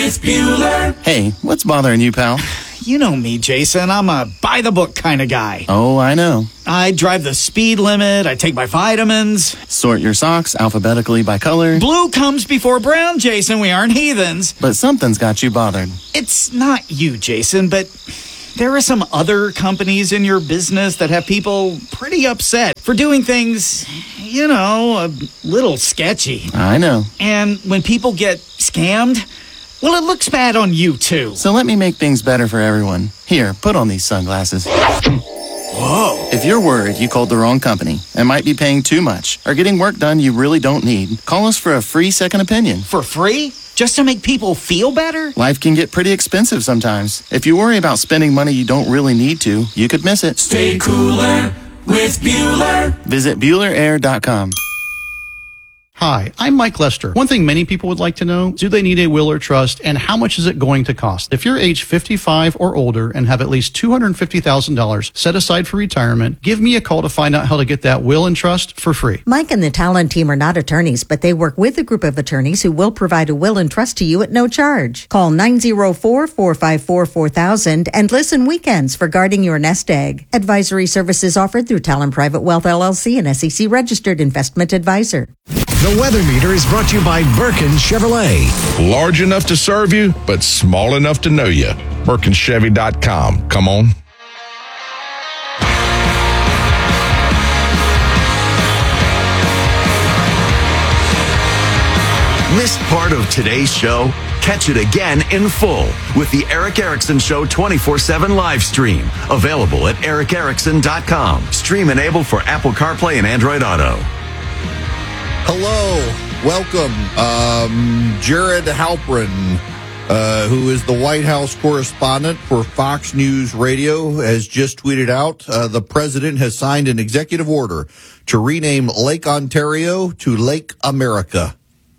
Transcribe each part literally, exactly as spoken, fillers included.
with Bueller. Hey, what's bothering you, pal? You know me, Jason. I'm a by-the-book kind of guy. Oh, I know. I drive the speed limit. I take my vitamins. Sort your socks alphabetically by color. Blue comes before brown, Jason. We aren't heathens. But something's got you bothered. It's not you, Jason, but there are some other companies in your business that have people pretty upset for doing things, you know, a little sketchy. I know. And when people get scammed, well, it looks bad on you, too. So let me make things better for everyone. Here, put on these sunglasses. Whoa. If you're worried you called the wrong company and might be paying too much or getting work done you really don't need, call us for a free second opinion. For free? Just to make people feel better? Life can get pretty expensive sometimes. If you worry about spending money you don't really need to, you could miss it. Stay cooler with Bueller. Visit Bueller Air dot com. Hi, I'm Mike Lester. One thing many people would like to know, do they need a will or trust, and how much is it going to cost? If you're age fifty-five or older and have at least two hundred fifty thousand dollars set aside for retirement, give me a call to find out how to get that will and trust for free. Mike and the Talon team are not attorneys, but they work with a group of attorneys who will provide a will and trust to you at no charge. Call nine oh four, four five four, four thousand and listen weekends for guarding your nest egg. Advisory services offered through Talon Private Wealth L L C, an S E C registered investment advisor. The Weather Meter is brought to you by Birkin Chevrolet. Large enough to serve you, but small enough to know you. Birkin Chevy dot com. Come on. Missed part of today's show? Catch it again in full with the Eric Erickson Show twenty-four seven live stream. Available at Eric Erickson dot com. Stream enabled for Apple CarPlay and Android Auto. Hello, welcome. Um, Jared Halpern, uh, who is the White House correspondent for Fox News Radio, has just tweeted out uh, the president has signed an executive order to rename Lake Ontario to Lake America.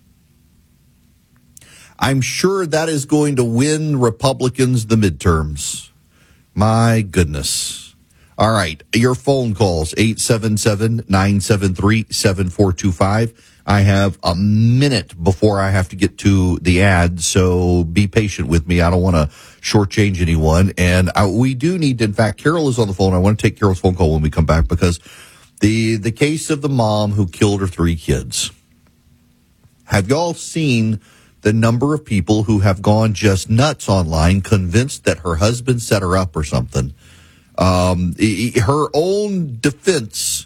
I'm sure that is going to win Republicans the midterms. My goodness. All right, your phone calls, eight seven seven, nine seven three, seven four two five. I have a minute before I have to get to the ad, so be patient with me. I don't want to shortchange anyone. And I, we do need to, in fact, Carol is on the phone. I want to take Carol's phone call when we come back because the the case of the mom who killed her three kids. Have y'all seen the number of people who have gone just nuts online, convinced that her husband set her up or something? Um, her own defense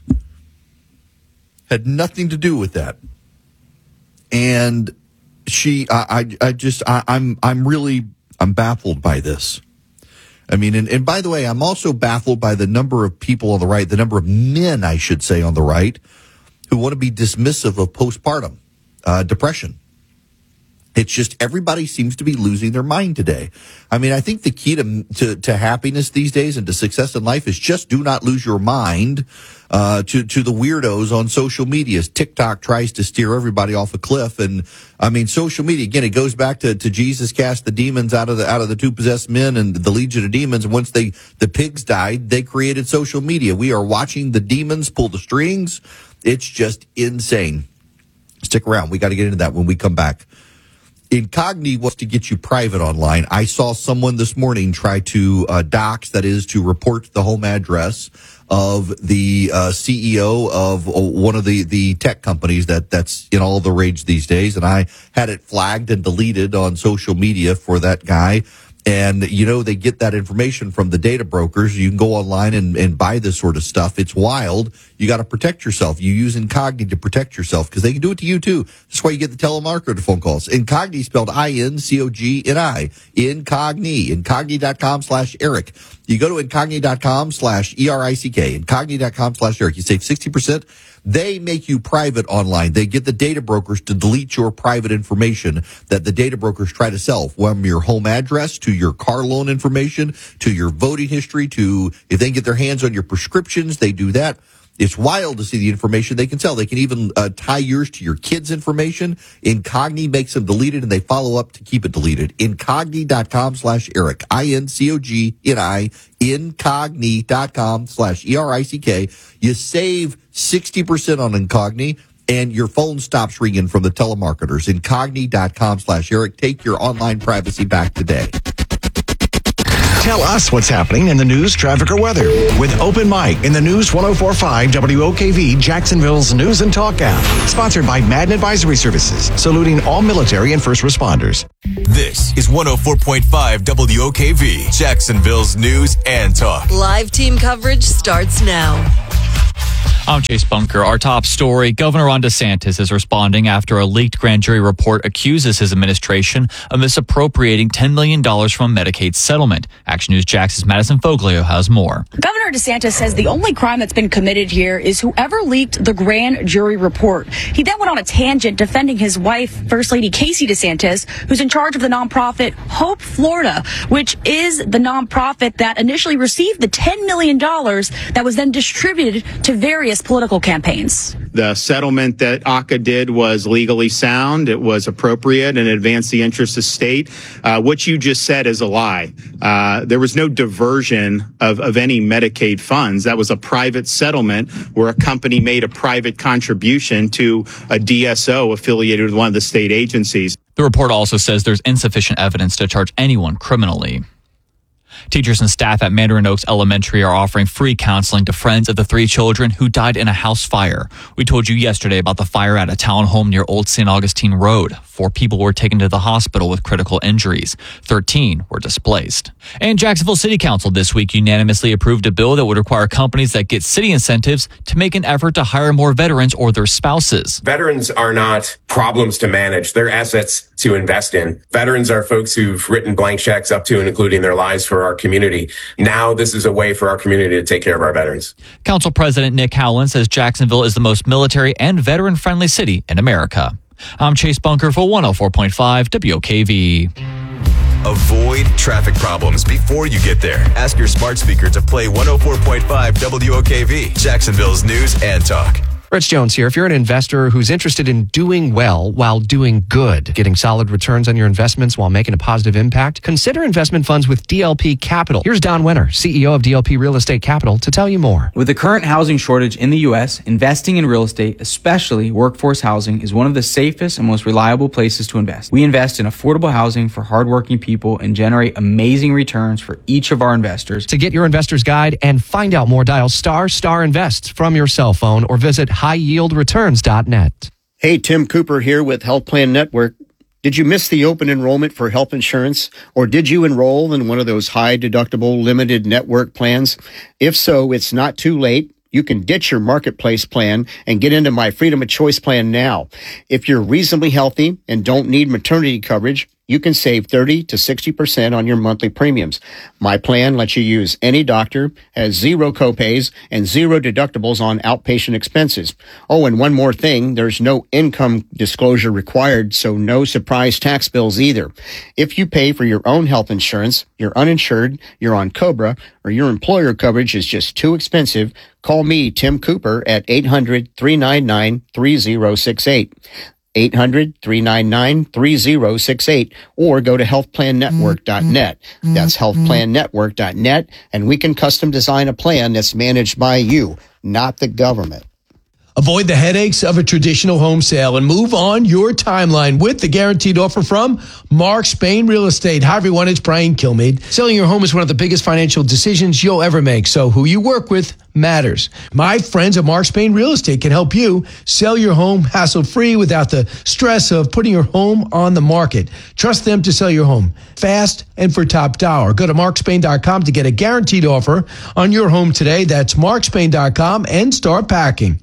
had nothing to do with that. And she, I, I, I just, I, I'm, I'm really, I'm baffled by this. I mean, and, and by the way, I'm also baffled by the number of people on the right, the number of men, I should say, on the right, who want to be dismissive of postpartum uh, depression. It's just everybody seems to be losing their mind today. I mean, I think the key to, to, to happiness these days and to success in life is just do not lose your mind uh, to, to the weirdos on social media. TikTok tries to steer everybody off a cliff. And I mean, social media, again, it goes back to, to Jesus cast the demons out of the, out of the two possessed men and the legion of demons. And once they, the pigs died, they created social media. We are watching the demons pull the strings. It's just insane. Stick around. We got to get into that when we come back. Incogni wants to get you private online. I saw someone this morning try to uh, dox, that is, to report the home address of the uh, C E O of one of the, the tech companies that, that's in all the rage these days. And I had it flagged and deleted on social media for that guy. And, you know, they get that information from the data brokers. You can go online and, and buy this sort of stuff. It's wild. You got to protect yourself. You use Incogni to protect yourself because they can do it to you, too. That's why you get the telemarketer phone calls. Incogni spelled I N C O G N I. Incogni. Incogni.com slash Eric. You go to Incogni.com slash E R I C K. Incogni.com slash Eric. You save sixty percent. They make you private online. They get the data brokers to delete your private information that the data brokers try to sell, from your home address to your car loan information to your voting history to if they can get their hands on your prescriptions, they do that. It's wild to see the information they can sell. They can even uh, tie yours to your kids' information. Incogni makes them deleted, and they follow up to keep it deleted. Incogni.com slash Eric. I N C O G N I. Incogni.com slash E R I C K. You save sixty percent on Incogni, and your phone stops ringing from the telemarketers. Incogni.com slash Eric. Take your online privacy back today. Tell us what's happening in the news, traffic, or weather with Open Mic in the News one oh four point five W O K V, Jacksonville's News and Talk app. Sponsored by Madden Advisory Services, saluting all military and first responders. This is one oh four point five W O K V, Jacksonville's News and Talk. Live team coverage starts now. I'm Chase Bunker. Our top story, Governor Ron DeSantis is responding after a leaked grand jury report accuses his administration of misappropriating ten million dollars from a Medicaid settlement. Action News Jax's Madison Foglio has more. Governor DeSantis says the only crime that's been committed here is whoever leaked the grand jury report. He then went on a tangent defending his wife, First Lady Casey DeSantis, who's in charge of the nonprofit Hope Florida, which is the nonprofit that initially received the ten million dollars that was then distributed to various political campaigns. The settlement that A C A did was legally sound. It was appropriate and advanced the interests of state. Uh, what you just said is a lie. Uh, there was no diversion of, of any Medicaid funds. That was a private settlement where a company made a private contribution to a D S O affiliated with one of the state agencies. The report also says there's insufficient evidence to charge anyone criminally. Teachers and staff at Mandarin Oaks Elementary are offering free counseling to friends of the three children who died in a house fire. We told you yesterday about the fire at a townhome near Old Saint Augustine Road. Four people were taken to the hospital with critical injuries. Thirteen were displaced. And Jacksonville City Council this week unanimously approved a bill that would require companies that get city incentives to make an effort to hire more veterans or their spouses. Veterans are not problems to manage. They're assets to invest in. Veterans are folks who've written blank checks up to and including their lives for our community. Now this is a way for our community to take care of our veterans. Council President Nick Howland says Jacksonville is the most military and veteran-friendly city in America. I'm Chase Bunker for one oh four point five W O K V. Avoid traffic problems before you get there. Ask your smart speaker to play one oh four point five W O K V, Jacksonville's News and Talk. Rich Jones here. If you're an investor who's interested in doing well while doing good, getting solid returns on your investments while making a positive impact, consider investment funds with D L P Capital. Here's Don Winter, C E O of D L P Real Estate Capital, to tell you more. With the current housing shortage in the U S, investing in real estate, especially workforce housing, is one of the safest and most reliable places to invest. We invest in affordable housing for hardworking people and generate amazing returns for each of our investors. To get your investor's guide and find out more, dial star star invest from your cell phone or visit high yield returns dot net. Hey, Tim Cooper here with Health Plan Network. Did you miss the open enrollment for health insurance, or did you enroll in one of those high deductible limited network plans? If so, it's not too late. You can ditch your marketplace plan and get into my Freedom of Choice plan now. If you're reasonably healthy and don't need maternity coverage, you can save thirty to sixty percent on your monthly premiums. My plan lets you use any doctor, has zero copays, and zero deductibles on outpatient expenses. Oh, and one more thing, there's no income disclosure required, so no surprise tax bills either. If you pay for your own health insurance, you're uninsured, you're on COBRA, or your employer coverage is just too expensive, call me, Tim Cooper, at eight hundred, three nine nine, three zero six eight. eight hundred, three nine nine, three zero six eight, or go to health plan network dot net. That's health plan network dot net, and we can custom design a plan that's managed by you, not the government. Avoid the headaches of a traditional home sale and move on your timeline with the guaranteed offer from Mark Spain Real Estate. Hi, everyone. It's Brian Kilmeade. Selling your home is one of the biggest financial decisions you'll ever make, so who you work with matters. My friends at Mark Spain Real Estate can help you sell your home hassle-free without the stress of putting your home on the market. Trust them to sell your home fast and for top dollar. Go to mark spain dot com to get a guaranteed offer on your home today. That's mark spain dot com and start packing.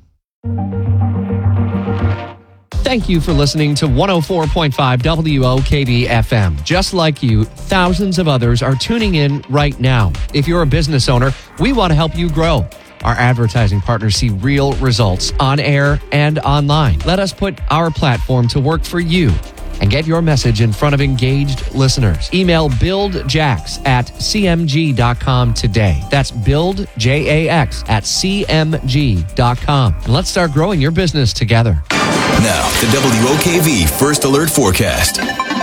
Thank you for listening to one oh four point five W O K V F M. Just like you, thousands of others are tuning in right now. If you're a business owner, we want to help you grow. Our advertising partners see real results on air and online. Let us put our platform to work for you and get your message in front of engaged listeners. Email buildjax at c m g dot com today. That's build, J A X, at c m g dot com. And let's start growing your business together. Now, the W O K V First Alert Forecast.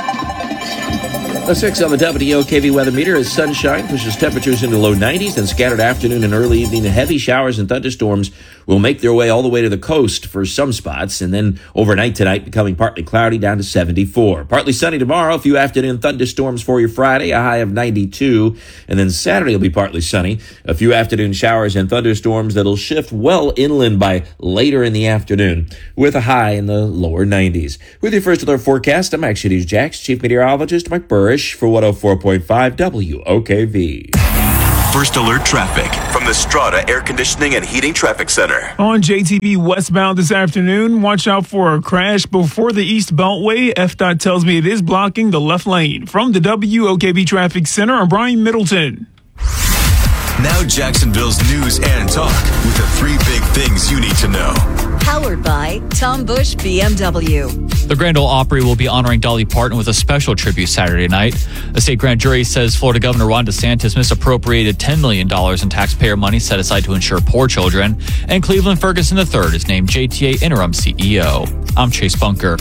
A six on the W O K V weather meter as sunshine pushes temperatures into low nineties, and scattered afternoon and early evening heavy showers and thunderstorms will make their way all the way to the coast for some spots, and then overnight tonight becoming partly cloudy down to seventy-four. Partly sunny tomorrow, a few afternoon thunderstorms for your Friday, a high of ninety-two, and then Saturday will be partly sunny, a few afternoon showers and thunderstorms that'll shift well inland by later in the afternoon, with a high in the lower nineties. With your first alert forecast, I'm Action News Jax Chief Meteorologist Mike Burrish for one oh four point five W O K V. First alert traffic from the Strata Air Conditioning and Heating Traffic Center. On J T V westbound this afternoon, watch out for a crash before the East Beltway. F D O T tells me it is blocking the left lane. From the W O K V Traffic Center, I'm Brian Middleton. Now Jacksonville's news and talk with the three big things you need to know. Powered by Tom Bush B M W. The Grand Ole Opry will be honoring Dolly Parton with a special tribute Saturday night. The state grand jury says Florida Governor Ron DeSantis misappropriated ten million dollars in taxpayer money set aside to insure poor children. And Cleveland Ferguson the third is named J T A interim C E O. I'm Chase Bunker.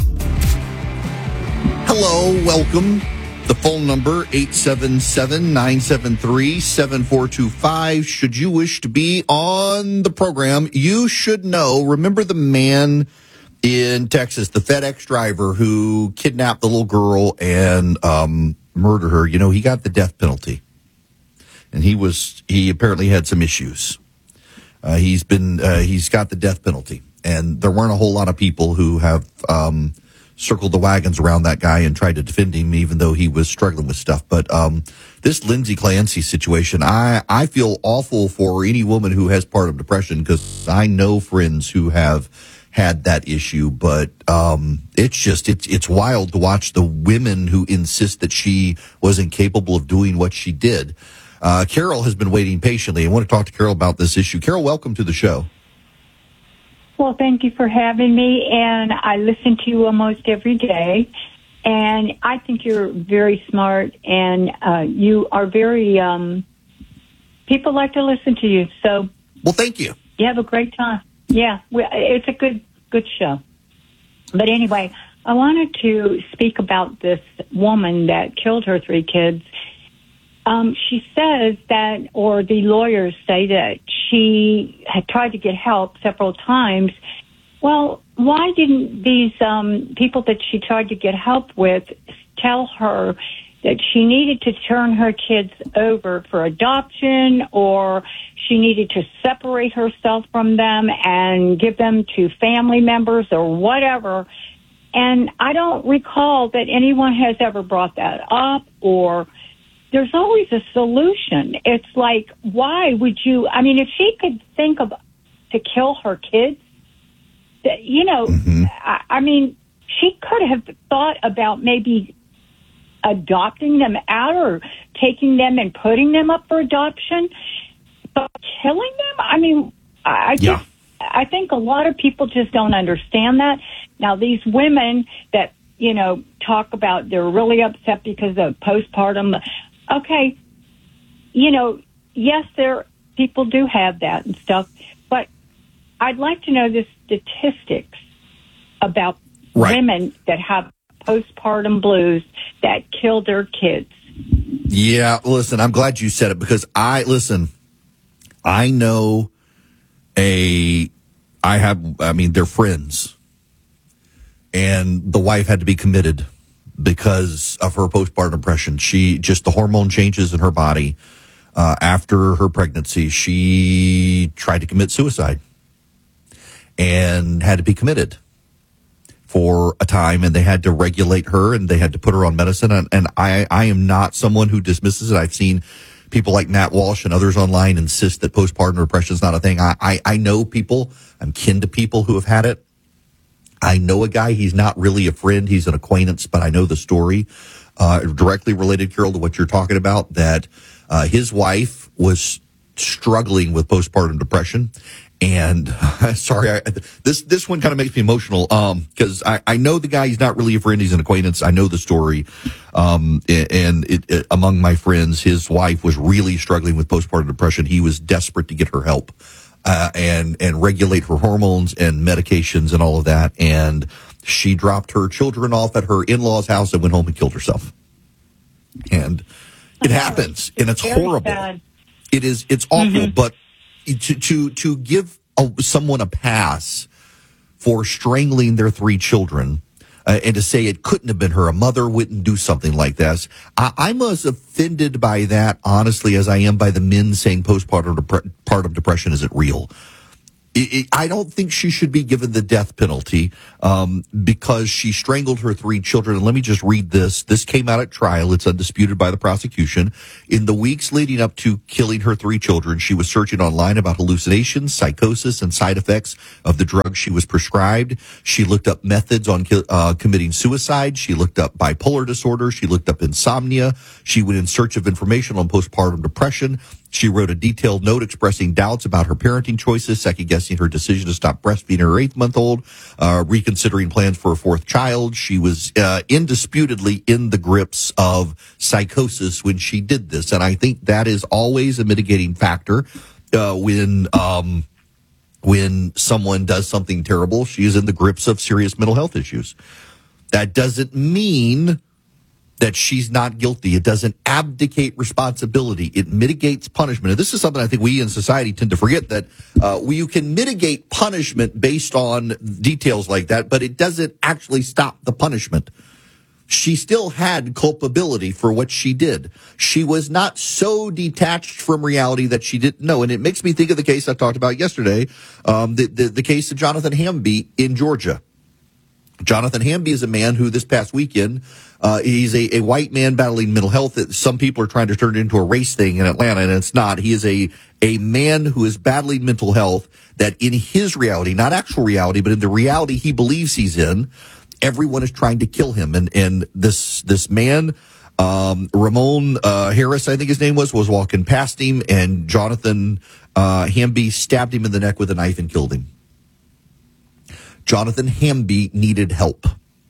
Hello, welcome. The phone number, eight seven seven, nine seven three, seven four two five. Should you wish to be on the program, you should know. Remember the man in Texas, the FedEx driver who kidnapped the little girl and um, murdered her? You know, he got the death penalty. And he was, he apparently had some issues. Uh, he's been, uh, he's got the death penalty. And there weren't a whole lot of people who have, um, circled the wagons around that guy and tried to defend him, even though he was struggling with stuff. But um, this Lindsay Clancy situation, I, I feel awful for any woman who has part of depression, because I know friends who have had that issue. But um, it's just, it's, it's wild to watch the women who insist that she was incapable of doing what she did. Uh, Carol has been waiting patiently. I want to talk to Carol about this issue. Carol, welcome to the show. Well, thank you for having me, and I listen to you almost every day, and I think you're very smart, and uh, you are very, um, people like to listen to you, so. Well, thank you. You have a great time. Yeah, it's a good, good show. But anyway, I wanted to speak about this woman that killed her three kids. Um, she says that, or the lawyers say that she had tried to get help several times. Well, why didn't these um, people that she tried to get help with tell her that she needed to turn her kids over for adoption, or she needed to separate herself from them and give them to family members or whatever? And I don't recall that anyone has ever brought that up, or there's always a solution. It's like, why would you, I mean, if she could think of to kill her kids, that, you know, mm-hmm. I, I mean, she could have thought about maybe adopting them out or taking them and putting them up for adoption, but killing them? I mean, I just, yeah. I think a lot of people just don't understand that. Now, these women that, you know, talk about they're really upset because of postpartum. Okay, you know, yes, there people do have that and stuff, but I'd like to know the statistics about right. women that have postpartum blues that kill their kids. Yeah, listen, I'm glad you said it, because I, listen, I know a, I have, I mean, they're friends, and the wife had to be committed because of her postpartum depression. She just, the hormone changes in her body. Uh, after her pregnancy, she tried to commit suicide and had to be committed for a time, and they had to regulate her and they had to put her on medicine. And, and I, I am not someone who dismisses it. I've seen people like Matt Walsh and others online insist that postpartum depression is not a thing. I, I, I know people, I'm kin to people who have had it. I know a guy, he's not really a friend, he's an acquaintance, but I know the story, uh, directly related, Carol, to what you're talking about, that uh, his wife was struggling with postpartum depression. And uh, sorry, I, this this one kind of makes me emotional, um, because I, I know the guy, he's not really a friend, he's an acquaintance. I know the story. Um, and it, it, among my friends, his wife was really struggling with postpartum depression. He was desperate to get her help. Uh, and, and regulate her hormones and medications and all of that. And she dropped her children off at her in-laws' house and went home and killed herself. And it happens, and it's horrible. It is, it's awful, mm-hmm. but to, to, to give a, someone a pass for strangling their three children. Uh, and to say it couldn't have been her, a mother wouldn't do something like this. I, I'm as offended by that, honestly, as I am by the men saying postpartum dep- postpartum depression isn't real. It, it, I don't think she should be given the death penalty um, because she strangled her three children. And let me just read this. This came out at trial. It's undisputed by the prosecution. In the weeks leading up to killing her three children, she was searching online about hallucinations, psychosis, and side effects of the drug she was prescribed. She looked up methods on uh, committing suicide. She looked up bipolar disorder. She looked up insomnia. She went in search of information on postpartum depression. She wrote a detailed note expressing doubts about her parenting choices, second-guessing her decision to stop breastfeeding her eighth-month-old, uh, reconsidering plans for a fourth child. She was uh, indisputably in the grips of psychosis when she did this, and I think that is always a mitigating factor uh, when um, when someone does something terrible. She is in the grips of serious mental health issues. That doesn't mean that she's not guilty. It doesn't abdicate responsibility. It mitigates punishment. And this is something I think we in society tend to forget, that uh, we, you can mitigate punishment based on details like that, but it doesn't actually stop the punishment. She still had culpability for what she did. She was not so detached from reality that she didn't know. And it makes me think of the case I talked about yesterday, um, the, the, the case of Jonathan Hamby in Georgia. Jonathan Hamby is a man who this past weekend, uh, he's a, a white man battling mental health. Some people are trying to turn it into a race thing in Atlanta, and it's not. He is a, a man who is battling mental health that in his reality, not actual reality, but in the reality he believes he's in, everyone is trying to kill him. And, and this, this man, um, Ramon, uh, Harris, I think his name was, was walking past him, and Jonathan, uh, Hamby stabbed him in the neck with a knife and killed him. Jonathan Hamby needed help.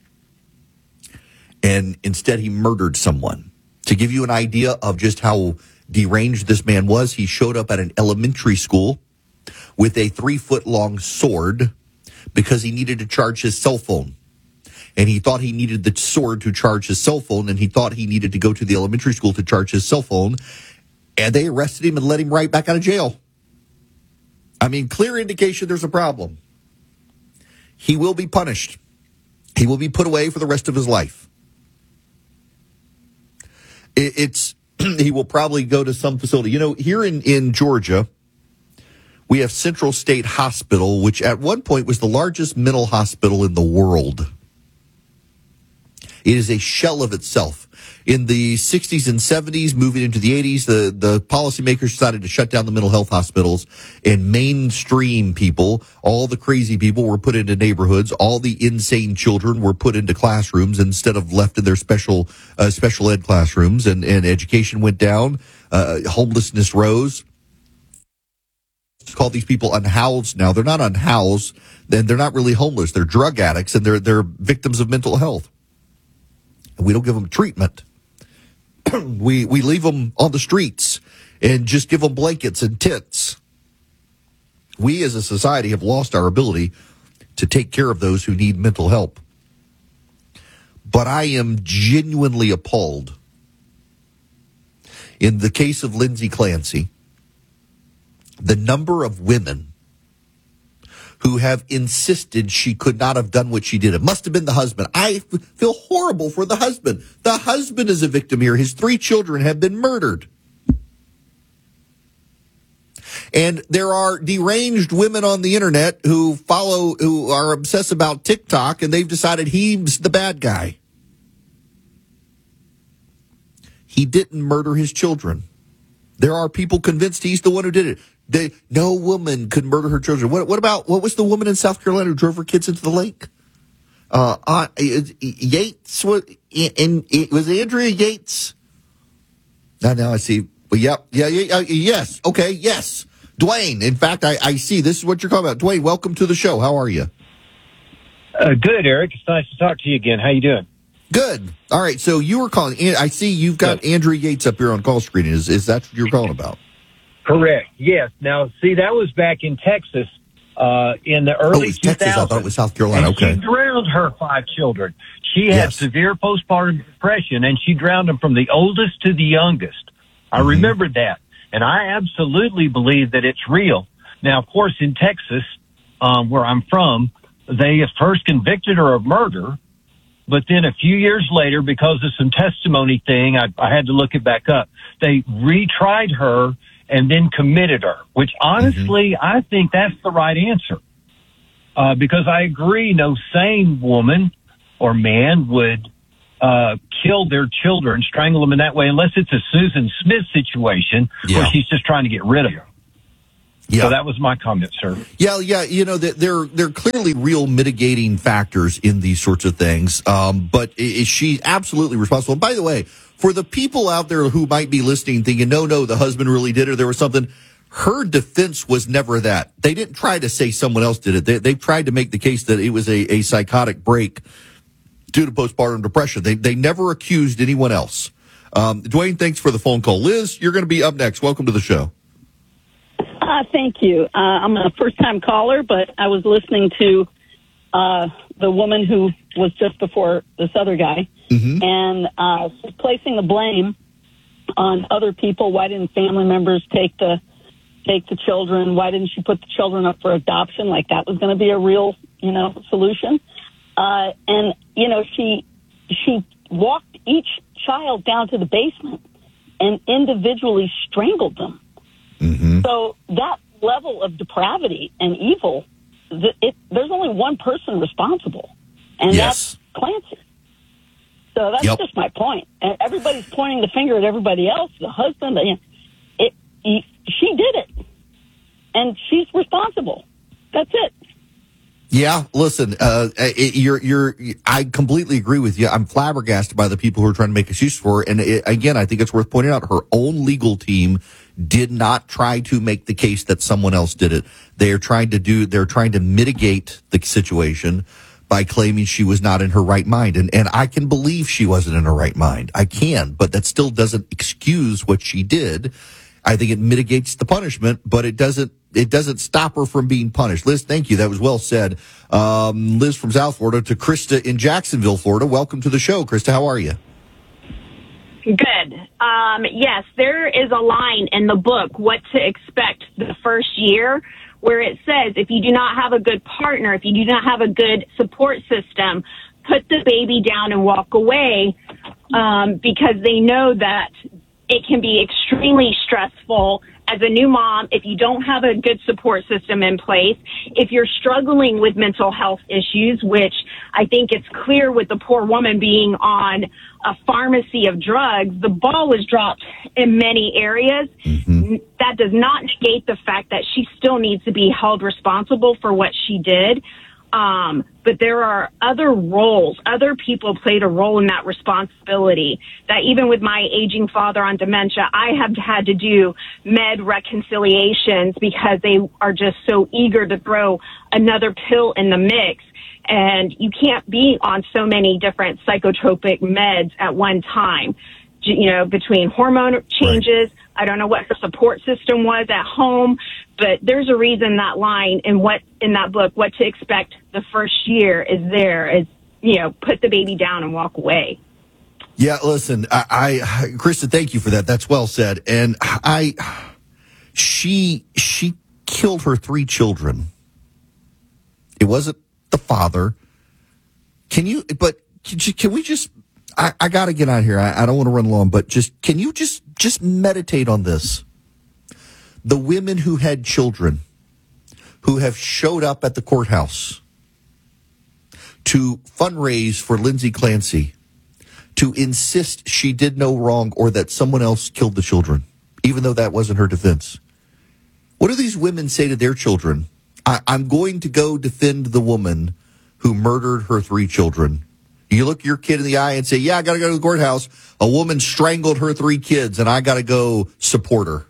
And instead he murdered someone. To give you an idea of just how deranged this man was, he showed up at an elementary school with a three-foot-long sword because he needed to charge his cell phone. And he thought he needed the sword to charge his cell phone, and he thought he needed to go to the elementary school to charge his cell phone. And they arrested him and let him right back out of jail. I mean, clear indication there's a problem. He will be punished. He will be put away for the rest of his life. It's he will probably go to some facility. You know, here in, in Georgia, we have Central State Hospital, which at one point was the largest mental hospital in the world. It is a shell of itself. In the sixties and seventies, moving into the eighties, the, the policymakers decided to shut down the mental health hospitals, and mainstream people, all the crazy people, were put into neighborhoods. All the insane children were put into classrooms instead of left in their special uh, special ed classrooms, and, and education went down. Uh, homelessness rose. Call these people unhoused now. They're not unhoused. Then they're not really homeless. They're drug addicts, and they're they're victims of mental health. And we don't give them treatment. we we leave them on the streets and just give them blankets and tents. We as a society have lost our ability to take care of those who need mental help. But I am genuinely appalled. In the case of Lindsay Clancy, the number of women who have insisted she could not have done what she did. It must have been the husband. I f- feel horrible for the husband. The husband is a victim here. His three children have been murdered. And there are deranged women on the internet who follow, who are obsessed about TikTok, and they've decided he's the bad guy. He didn't murder his children. There are people convinced he's the one who did it. They, no woman could murder her children. What, what about, what was the woman in South Carolina who drove her kids into the lake? Uh, uh Yates, what, and it was Andrea Yates. Now, now I see. Well, yep. Yeah, yeah, uh, yes. Okay. Yes. Dwayne. In fact, I, I see. This is what you're talking about. Dwayne, welcome to the show. How are you? Uh, good, Eric. It's nice to talk to you again. How you doing? Good. All right. So you were calling. I see you've got good. Andrea Yates up here on call screen. Is is that what you're calling about? Correct. Yes. Now, see, that was back in Texas uh, in the early oh, it was Texas. I thought it was South Carolina. And okay. She drowned her five children. She had yes. severe postpartum depression, and she drowned them from the oldest to the youngest. I mm-hmm. remembered that, and I absolutely believe that it's real. Now, of course, in Texas, um, where I'm from, they first convicted her of murder, but then a few years later, because of some testimony thing, I, I had to look it back up. They retried her and then committed her, which honestly, mm-hmm. I think that's the right answer. Uh, because I agree, no sane woman or man would uh, kill their children, strangle them in that way, unless it's a Susan Smith situation yeah. where she's just trying to get rid of them. Yeah. So that was my comment, sir. Yeah, yeah, you know, there there are clearly real mitigating factors in these sorts of things, um, but is she absolutely responsible? And by the way, for the people out there who might be listening thinking, no, no, the husband really did it, or there was something, her defense was never that. They didn't try to say someone else did it. They, they tried to make the case that it was a, a psychotic break due to postpartum depression. They they never accused anyone else. Um, Dwayne, thanks for the phone call. Liz, you're going to be up next. Welcome to the show. Uh, thank you. Uh, I'm a first-time caller, but I was listening to uh, the woman who was just before this other guy, mm-hmm. and uh, she's placing the blame on other people. Why didn't family members take the take the children? Why didn't she put the children up for adoption? Like that was going to be a real, you know, solution. Uh, and you know, she she walked each child down to the basement and individually strangled them. Mm-hmm. So that level of depravity and evil, th- it, there's only one person responsible, and yes. that's Clancy. So that's yep. just my point. And everybody's pointing the finger at everybody else, the husband. You know, it, he, she did it, and she's responsible. That's it. Yeah, listen, uh, it, you're, you're, I completely agree with you. I'm flabbergasted by the people who are trying to make excuses for her. And it, again, I think it's worth pointing out her own legal team did not try to make the case that someone else did it. They are trying to do, they're trying to mitigate the situation by claiming she was not in her right mind. And, and I can believe she wasn't in her right mind. I can, but that still doesn't excuse what she did. I think it mitigates the punishment, but it doesn't, it doesn't stop her from being punished. Liz, thank you. That was well said. Um, Liz from South Florida to Krista in Jacksonville, Florida. Welcome to the show. Krista, how are you? Good. Um, yes, there is a line in the book, What to Expect the First Year, where it says, if you do not have a good partner, if you do not have a good support system, put the baby down and walk away, um, because they know that it can be extremely stressful as a new mom if you don't have a good support system in place. If you're struggling with mental health issues, which I think it's clear with the poor woman being on a pharmacy of drugs, the ball was dropped in many areas. Mm-hmm. That does not negate the fact that she still needs to be held responsible for what she did. Um, but there are other roles, other people played a role in that responsibility, that even with my aging father on dementia, I have had to do med reconciliations because they are just so eager to throw another pill in the mix. And you can't be on so many different psychotropic meds at one time, you know, between hormone changes. Right. I don't know what her support system was at home, but there's a reason that line in what in that book, What to Expect the First Year, is there. Is, you know, put the baby down and walk away. Yeah, listen, I, I Krista, thank you for that. That's well said. And I, she she killed her three children. It wasn't the father. Can you? But can we just? I, I got to get out of here. I, I don't want to run long, but just can you just just meditate on this? The women who had children, who have showed up at the courthouse to fundraise for Lindsay Clancy, to insist she did no wrong or that someone else killed the children, even though that wasn't her defense. What do these women say to their children? I, I'm going to go defend the woman who murdered her three children. You look your kid in the eye and say, yeah, I got to go to the courthouse. A woman strangled her three kids, and I got to go support her.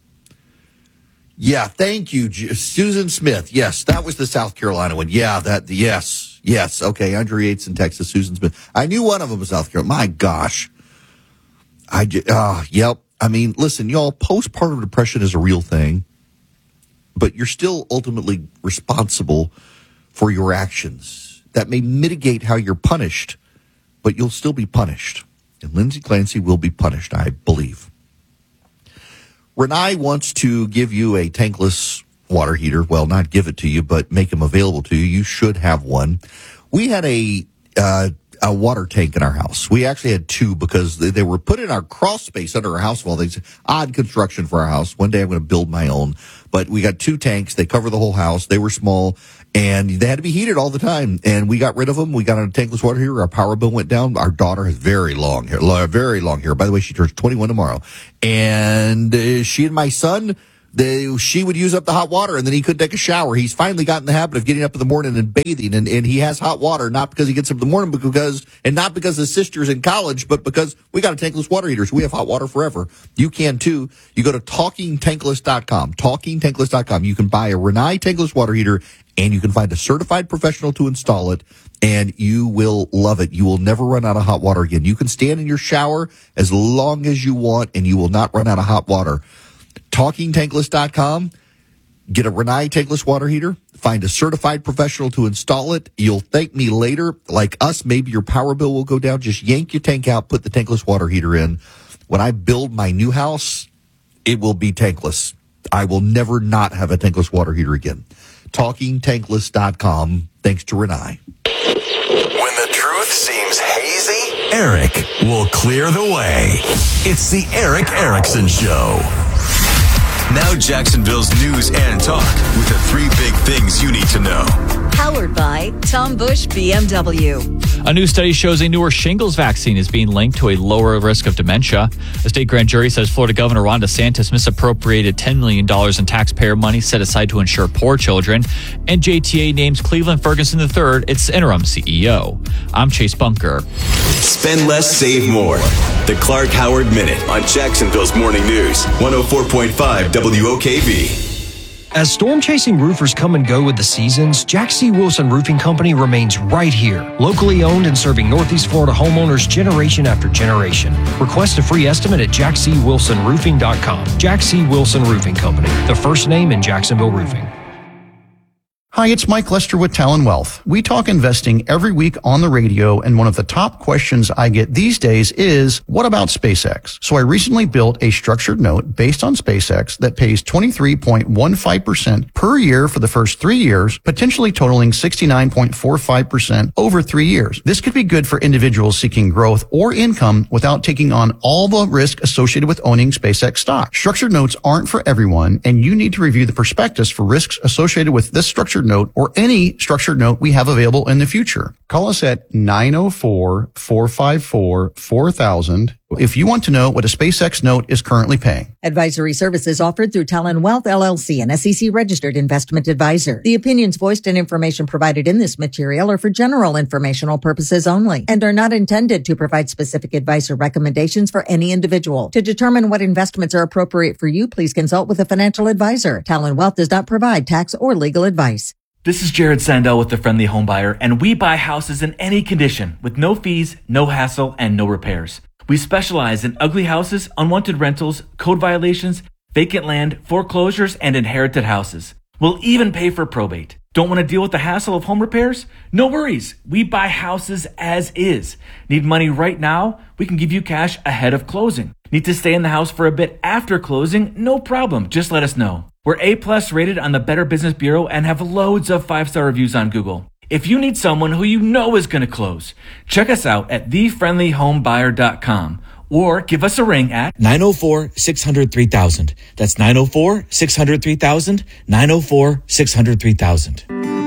Yeah, thank you, Susan Smith. Yes, that was the South Carolina one. Yeah, that, yes, yes. Okay, Andrew Yates in Texas, Susan Smith. I knew one of them was South Carolina. My gosh. I, uh, yep. I mean, listen, y'all, postpartum depression is a real thing, but you're still ultimately responsible for your actions. That may mitigate how you're punished, but you'll still be punished. And Lindsay Clancy will be punished, I believe. Renai wants to give you a tankless water heater. Well, not give it to you, but make them available to you. You should have one. We had a, uh, a water tank in our house. We actually had two because they, they were put in our crawl space under our house of all things. Odd construction for our house. One day I'm going to build my own. But we got two tanks. They cover the whole house. They were small, and they had to be heated all the time. And we got rid of them. We got on a tankless water heater. Our power bill went down. Our daughter has very long hair, very long hair. By the way, she turns twenty-one tomorrow. And uh, she and my son, They, she would use up the hot water, and then he couldn't take a shower. He's finally gotten the habit of getting up in the morning and bathing, and, and he has hot water, not because he gets up in the morning, but because, and not because his sister's in college, but because we got a tankless water heater, so we have hot water forever. You can too. You go to talking tankless dot com, talking tankless dot com. You can buy a Rinnai tankless water heater, and you can find a certified professional to install it, and you will love it. You will never run out of hot water again. You can stand in your shower as long as you want, and you will not run out of hot water. talking tankless dot com. Get a Rinnai tankless water heater. Find a certified professional to install it. You'll thank me later. Like us, maybe your power bill will go down. Just yank your tank out, put the tankless water heater in. When I build my new house, it will be tankless. I will never not have a tankless water heater again. talking tankless dot com. Thanks to Rinnai. When the truth seems hazy, Eric will clear the way. It's the Eric Erickson Show. Now Jacksonville's news and talk with the three big things you need to know. Powered by Tom Bush B M W. A new study shows a newer shingles vaccine is being linked to a lower risk of dementia. A state grand jury says Florida Governor Ron DeSantis misappropriated ten million dollars in taxpayer money set aside to insure poor children. And J T A names Cleveland Ferguson the third its interim C E O. I'm Chase Bunker. Spend less, save more. The Clark Howard Minute on Jacksonville's Morning News, one oh four point five W O K V. As storm-chasing roofers come and go with the seasons, Jack C. Wilson Roofing Company remains right here, locally owned and serving Northeast Florida homeowners generation after generation. Request a free estimate at jack c wilson roofing dot com. Jack C. Wilson Roofing Company, the first name in Jacksonville roofing. Hi, it's Mike Lester with Talon Wealth. We talk investing every week on the radio, and one of the top questions I get these days is, what about SpaceX? So I recently built a structured note based on SpaceX that pays twenty-three point one five percent per year for the first three years, potentially totaling sixty-nine point four five percent over three years. This could be good for individuals seeking growth or income without taking on all the risk associated with owning SpaceX stock. Structured notes aren't for everyone, and you need to review the prospectus for risks associated with this structured note or any structured note we have available in the future. Call us at nine oh four, four five four, four thousand if you want to know what a SpaceX note is currently paying. Advisory services offered through Talon Wealth, L L C, an S E C-registered investment advisor. The opinions voiced and information provided in this material are for general informational purposes only and are not intended to provide specific advice or recommendations for any individual. To determine what investments are appropriate for you, please consult with a financial advisor. Talon Wealth does not provide tax or legal advice. This is Jared Sandell with The Friendly Home Buyer, and we buy houses in any condition with no fees, no hassle, and no repairs. We specialize in ugly houses, unwanted rentals, code violations, vacant land, foreclosures, and inherited houses. We'll even pay for probate. Don't want to deal with the hassle of home repairs? No worries. We buy houses as is. Need money right now? We can give you cash ahead of closing. Need to stay in the house for a bit after closing? No problem. Just let us know. We're A-plus rated on the Better Business Bureau and have loads of five-star reviews on Google. If you need someone who you know is going to close, check us out at the friendly home buyer dot com or give us a ring at nine oh four, six hundred, three thousand. That's nine oh four, six hundred, three thousand, nine oh four, six hundred, three thousand.